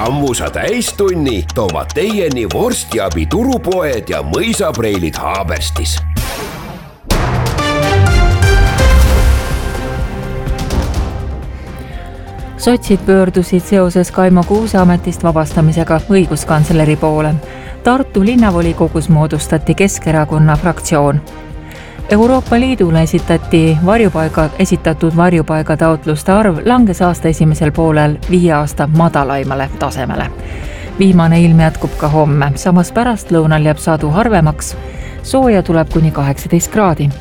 Sammusa täistunni toovad teieni vorstiabi turupoed ja mõisapreilid Haaberstis. Sotsid pöördusid seoses Kaimo Kuuse ametist vabastamisega õiguskantsleri poole. Tartu linnavolikogus moodustati Keskerakonna fraktsioon. Euroopa Liidule esitatud varjupaigataotluste arv langes aasta esimesel poolel 5 aasta madalaimale tasemele. Viimane ilm jätkub ka homme, samas pärastlõunal jääb sadu harvemaks. Sooja tuleb kuni 18 kraadi.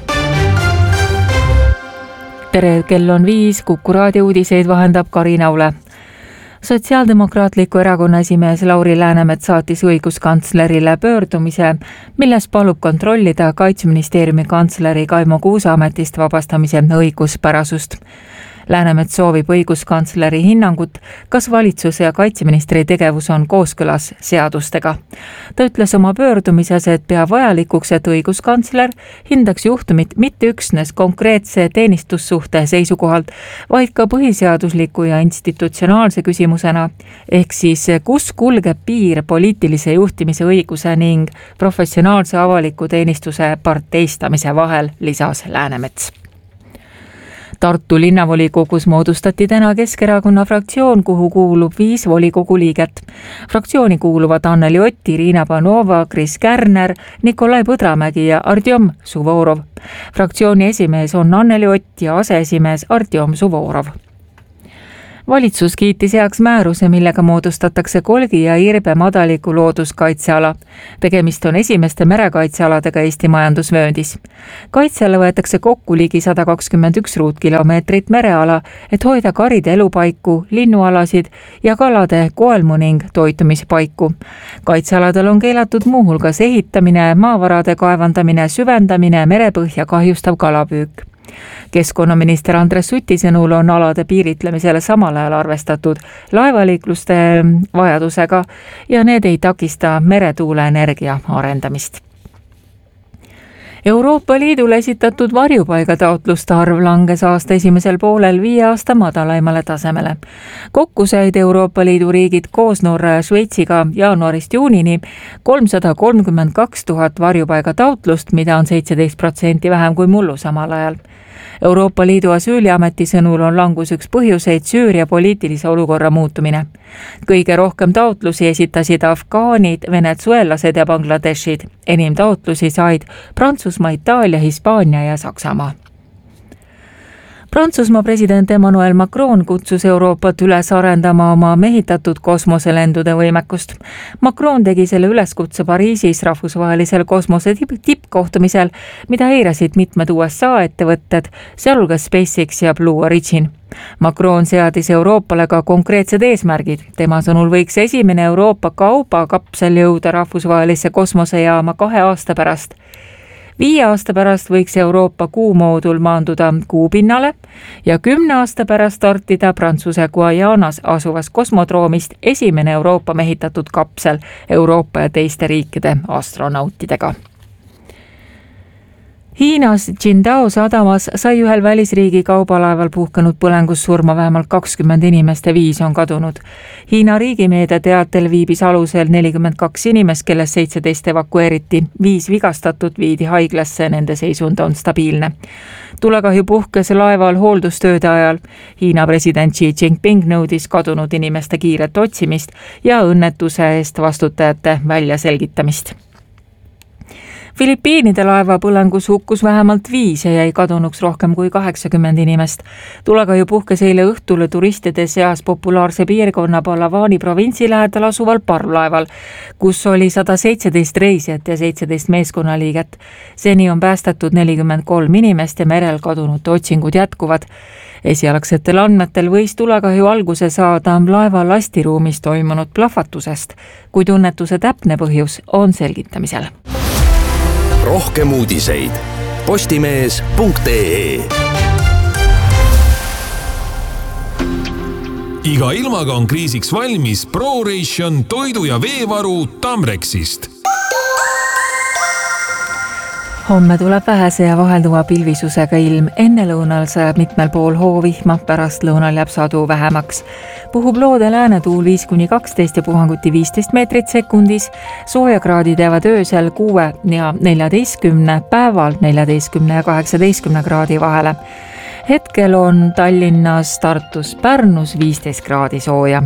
Tere, kell on 5, Kuku raadio uudiseid vahendab Karina Ule. Sotsiaaldemokraatliku erakonna esimees Lauri Läänemets saatis õiguskantslerile pöördumise, milles palub kontrollida Kaitseministeeriumi kantsleri Kaimo Kuuse ametist vabastamise õiguspärasust. Läänemets soovib õiguskantsleri hinnangut, kas valitsuse ja kaitseministri tegevus on kooskõlas seadustega. Ta ütles oma pöördumises, et peab vajalikuks, et õiguskantsler hindaks juhtumit mitte üksnes konkreetse teenistussuhte seisukohalt, vaid ka põhiseadusliku ja institutsionaalse küsimusena, ehk siis kus kulgeb piir poliitilise juhtimise õiguse ning professionaalse avaliku teenistuse parteistamise vahel, lisas Läänemets. Tartu linnavolikogus moodustati täna Keskerakonna fraktsioon, kuhu kuulub 5 volikogu liiget. Fraktsiooni kuuluvad Anneli Ott, Irina Panova, Kris Kärner, Nikolai Põdramägi ja Artjom Suvorov. Fraktsiooni esimees on Anneli Ott ja aseesimees Artjom Suvorov. Valitsus kiitis heaks määruse, millega moodustatakse Kolgi ja Irbe madaliku looduskaitseala. Tegemist on esimeste merekaitsealadega Eesti majandusvööndis. Kaitseala võetakse kokku ligi 121 ruutkilomeetrit mereala, et hoida karide elupaiku, linnualasid ja kalade koelmu ning toitumispaiku. Kaitsealadel on keelatud muuhulgas ehitamine, maavarade kaevandamine, süvendamine, merepõhja kahjustav kalapüük. Keskkonnaminister Andres Suti sõnul on alade piiritlemisele samal ajal arvestatud laevaliikluste vajadusega ja need ei takista meretuuleenergia arendamist. Euroopa Liidule esitatud varjupaigataotluste arv langes aasta esimesel poolel 5 aasta madalaimale tasemele. Kokku said Euroopa Liidu riigid koos Norra ja Šveitsiga jaanuarist juunini 332 000 varjupaigataotlust, mida on 17% vähem kui mullu samal ajal. Euroopa Liidu asüüliameti sõnul on langus üks põhjuseid Süüria poliitilise olukorra muutumine. Kõige rohkem taotlusi esitasid afgaanid, venezuelased ja Bangladeshid. Enim taotlusi said Prantsusmaa, Itaalia, Hispaania ja Saksamaa. Prantsusmaa president Emmanuel Macron kutsus Euroopat üles arendama oma mehitatud kosmoselendude võimekust. Macron tegi selle üleskutse Pariisis rahvusvahelisel kosmose tippkohtumisel, mida eirasid mitmed USA ettevõtted, sealhulgas SpaceX ja Blue Origin. Macron seadis Euroopale ka konkreetsed eesmärgid. Tema sõnul võiks esimene Euroopa kaubakapsel jõuda rahvusvahelisse kosmosejaama 2 aasta pärast. 5 aasta pärast võiks Euroopa kuumoodul maanduda kuupinnale ja 10 aasta pärast startida Prantsuse Guajanas asuvast kosmodroomist esimene Euroopa mehitatud kapsel Euroopa ja teiste riikide astronautidega. Hiinas Qingdao sadamas sai ühel välisriigi kaubalaeval puhkenud põlengus surma vähemalt 20 inimest ja 5 on kadunud. Hiina riigimeedia teatel viibis alusel 42 inimest, kellest 17 evakueeriti. 5 vigastatut viidi haiglasse, nende seisund on stabiilne. Tulekahju puhkes laeval hooldustööde ajal. Hiina president Xi Jinping nõudis kadunud inimeste kiiret otsimist ja õnnetuse eest vastutajate väljaselgitamist. Filipiinide laeva põlengus hukkus vähemalt 5 ja jäi kadunuks rohkem kui 80 inimest. Tulekahju puhkes eile õhtule turistide seas populaarse piirkonna Palavani provintsi lähedal asuval parvlaeval, kus oli 117 reisijat ja 17 meeskonnaliiget. Seni on päästetud 43 inimest ja merel kadunute otsingud jätkuvad. Esialgsetel andmetel võis tulekahju alguse saada laeva lastiruumis toimunud plahvatusest, kuid õnnetuse täpne põhjus on selgitamisel. Rohkem uudiseid postimees.ee. Iga ilmaga on kriisiks valmis ProRation toidu- ja veevaru Tamrexist. Homme tuleb vähese ja vahelduva pilvisusega ilm. Ennelõunal sajab mitmel pool hoovihma, pärast lõunal jääb sadu vähemaks. Puhub loode läänetuul 5-12 ja puhanguti 15 meetrit sekundis. Soojakraadid jäävad öösel 6 ja 14, päeval 14 ja 18 kraadi vahele. Hetkel on Tallinnas, Tartus, Pärnus 15 kraadi sooja.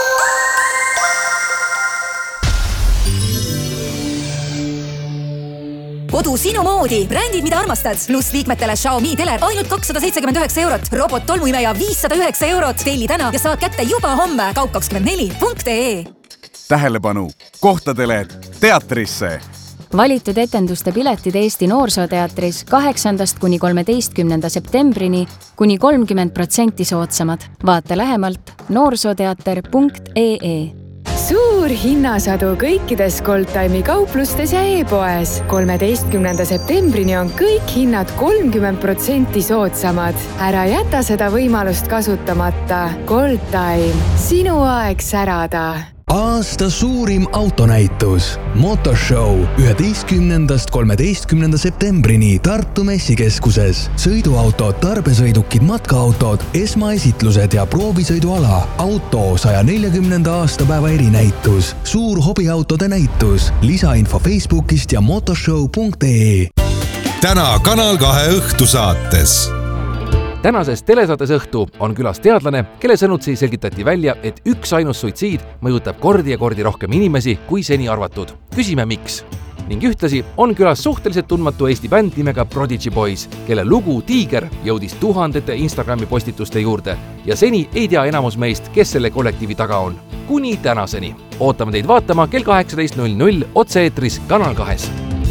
Kodu sinu moodi, brändid mida armastad, pluss liikmetele Xiaomi teler ainult 279 eurot, robot tolmuimeja 509 eurot, telli täna ja saad kätte juba homme kaup24.ee. Tähelepanu, kohtadele teatrisse! Valitud etenduste piletid Eesti Noorsooteatris 8-13. septembrini kuni 30% soodsamad. Vaata lähemalt noorsooteater.ee. Suur hinnasadu kõikides Goldtime'i kauplustes ja e-poes. 13. septembrini on kõik hinnad 30% soodsamad. Ära jäta seda võimalust kasutamata. Goldtime, sinu aeg särada. Aasta suurim autonäitus Motoshow 11-13. septembrini Tartu messikeskuses. Sõiduautod, tarbesõidukid, matkaautod, esmaesitlused ja proovisõiduala. Auto 140. aastapäeva erinäitus. Suur hobiautode näitus. Lisainfo Facebookist ja motoshow.ee. Täna Kanal 2 õhtusaates. Tänases telesaates õhtu on külas teadlane, kelle sõnutsi selgitati välja, et üks ainus suitsiid mõjutab kordi ja kordi rohkem inimesi kui seni arvatud. Küsime miks. Ning ühtlasi on külas suhteliselt tundmatu Eesti bänd nimega Prodigy Boys, kelle lugu Tiiger jõudis tuhandete Instagrami postituste juurde ja seni ei tea enamus meist, kes selle kollektiivi taga on. Kuni tänaseni. Ootame teid vaatama kell 18.00 otse-eetris Kanal 2.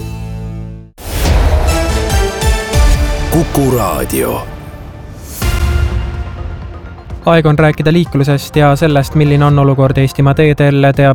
Kuku Raadio. Aeg on rääkida liiklusest ja sellest, milline on olukord Eestimaa teedel, teab